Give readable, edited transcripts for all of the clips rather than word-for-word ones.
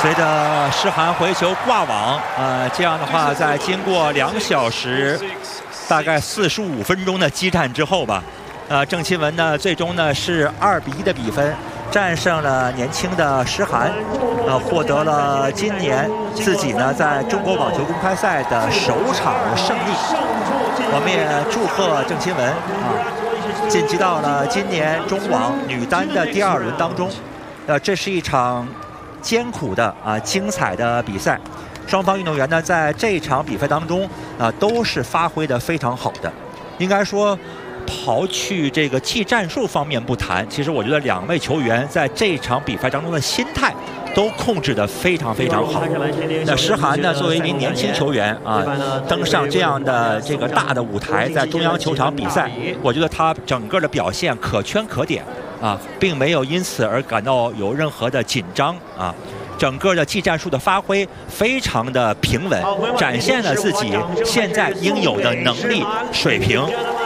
随着诗涵回球挂网，这样的话，在经过2小时大概45分钟的激战之后吧，郑钦文呢最终呢是2比1的比分战胜了年轻的诗涵，获得了今年自己呢在中国网球公开赛的首场胜利。我们也祝贺郑钦文晋级到了今年中网女单的第2轮当中。这是一场艰苦的精彩的比赛，双方运动员呢在这场比赛当中都是发挥得非常好的。应该说，刨去这个技战术方面不谈，其实我觉得2位球员在这场比赛当中的心态都控制得非常非常好。那诗涵呢，作为一名年轻球员登上这样的这个大的舞台，在中央球场比赛，我觉得他整个的表现可圈可点并没有因此而感到有任何的紧张整个的技战术的发挥非常的平稳，展现了自己现在应有的能力水平。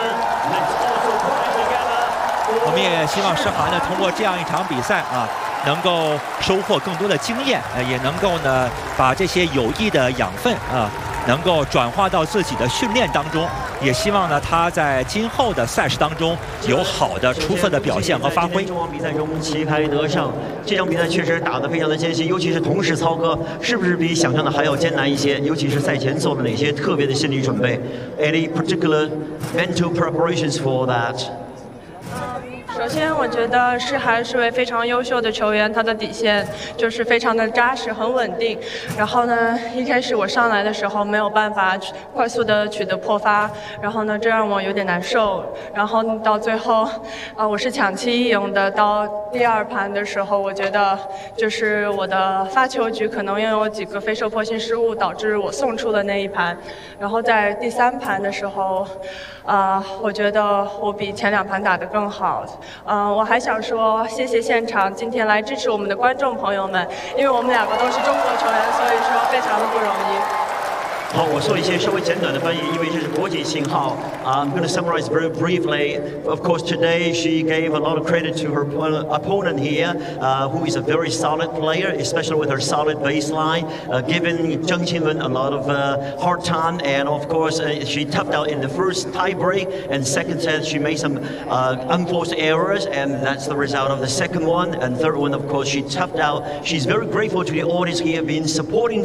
我们也希望诗涵呢，通过这样一场比赛能够收获更多的经验，也能够呢把这些有益的养分能够转化到自己的训练当中。也希望呢他在今后的赛事当中有好的出色的表现和发挥。 中网比赛中旗开得胜，这场比赛确实打得非常的艰辛，尤其是同时操课，是不是比想象的还要艰难一些？尤其是赛前做了哪些特别的心理准备 ？Any particular mental preparations for that？ 首先，我觉得诗涵是位非常优秀的球员，他的底线就是非常的扎实、很稳定。然后呢，一开始我上来的时候没有办法快速的取得破发，然后呢，这让我有点难受。然后到最后，我是抢七一赢的。到第2盘的时候，我觉得就是我的发球局可能因为有几个非受迫性失误，导致我送出了那一盘。然后在第3盘的时候，我觉得我比前2盘打得更好。我还想说，谢谢现场今天来支持我们的观众朋友们，因为我们2个都是中国球员，所以说非常的不容易。 好，我说一些稍微简短的翻译，因为这是国际信号。I'm going to summarize very briefly. Of course, today she gave a lot of credit to her opponent here, who is a very solid player, especially with her solid baseline, giving Zheng Qinwen a lot of hard time. And of course, she toughed out in the first tie break, and second set she made some unforced errors, and that's the result of the second one. And third one, of course, she toughed out. She's very grateful to the audience here, being supportive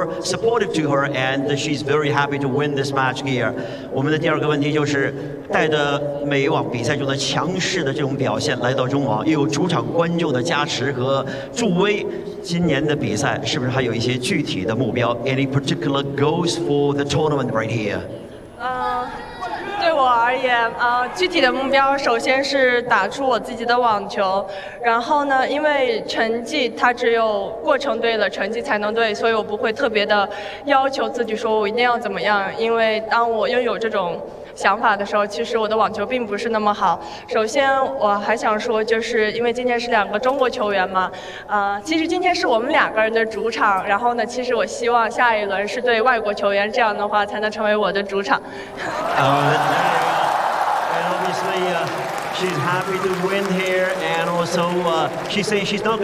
to her, and she's very happy to win this match here. 我们的第2个问题就是带着美网比赛中的强势的这种表现来到中网，又有主场观众的加持和助威，今年的比赛是不是还有一些具体的目标 ？Any particular goals for the tournament right here？ 对我而言，具体的目标首先是打出我自己的网球，然后呢，因为成绩它只有过程对了，成绩才能对，所以我不会特别的要求自己说我一定要怎么样，因为当我拥有这种想法的时候，其实我的网球并不是那么好。首先，我还想说，就是因为今天是2个中国球员嘛，其实今天是我们2个人的主场，然后呢，其实我希望下一轮是对外国球员，这样的话才能成为我的主场。 And obviously, she's happy to win here, and also she's saying she's not